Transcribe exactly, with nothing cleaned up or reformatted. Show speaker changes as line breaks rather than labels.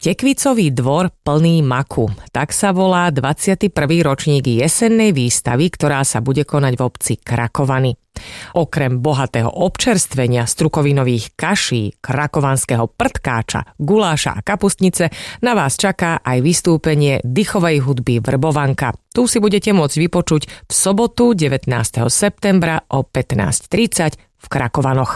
Tekvicový dvor plný maku. Tak sa volá dvadsiaty prvý ročník jesennej výstavy, ktorá sa bude konať v obci Krakovany. Okrem bohatého občerstvenia, strukovinových kaší, krakovanského prtkáča, guláša a kapustnice na vás čaká aj vystúpenie dychovej hudby Vrbovanka. Tu si budete môcť vypočuť v sobotu devätnásteho septembra o pätnásť tridsať v Krakovanoch.